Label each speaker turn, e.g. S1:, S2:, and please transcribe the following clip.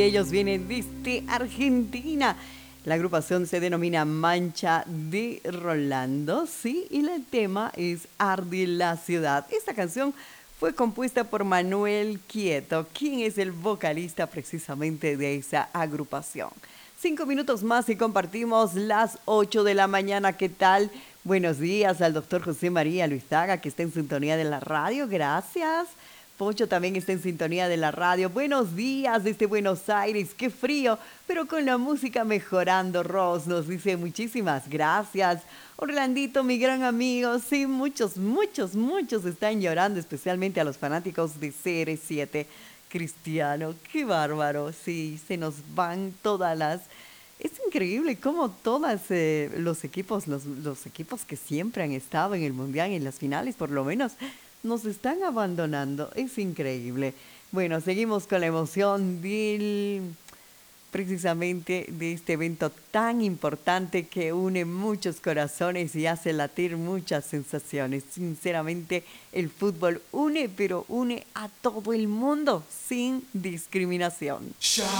S1: Ellos vienen desde Argentina. La agrupación se denomina Mancha de Rolando, ¿sí? Y el tema es Arde la Ciudad. Esta canción fue compuesta por Manuel Quieto, quien es el vocalista precisamente de esa agrupación. 5 minutos más y compartimos las 8 de la mañana. ¿Qué tal? Buenos días al doctor José María Luizaga, que está en sintonía de la radio. Gracias. Pocho también está en sintonía de la radio. Buenos días desde Buenos Aires. Qué frío, pero con la música mejorando. Ross nos dice muchísimas gracias. Orlandito, mi gran amigo. Sí, muchos están llorando, especialmente a los fanáticos de CR7 Cristiano. Qué bárbaro. Sí, se nos van todas las... Es increíble cómo todos los equipos, los equipos que siempre han estado en el Mundial, en las finales por lo menos, nos están abandonando. Es increíble. Bueno, seguimos con la emoción precisamente de este evento tan importante que une muchos corazones y hace latir muchas sensaciones. Sinceramente, el fútbol une, pero une a todo el mundo sin discriminación.